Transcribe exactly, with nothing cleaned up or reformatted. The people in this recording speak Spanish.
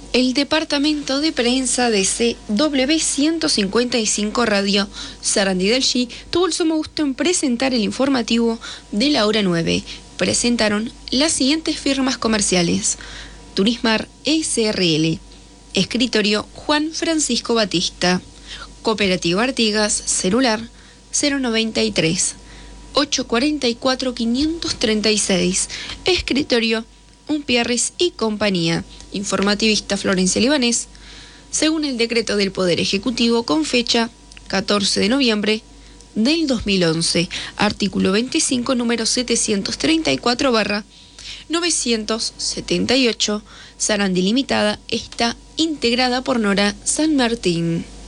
El departamento de prensa de C W ciento cincuenta y cinco Radio Sarandí del G tuvo el sumo gusto en presentar el informativo de la hora nueve. Presentaron las siguientes firmas comerciales: Turismar S R L, Escritorio Juan Francisco Batista, Cooperativa Artigas, celular cero noventa y tres, ochocientos cuarenta y cuatro, quinientos treinta y seis, Escritorio Umpierres y Compañía. Informativista Florencia Libanés, según el decreto del Poder Ejecutivo con fecha catorce de noviembre del dos mil once, artículo veinticinco, número setecientos treinta y cuatro barra novecientos setenta y ocho, Sarandí Limitada está integrada por Nora San Martín.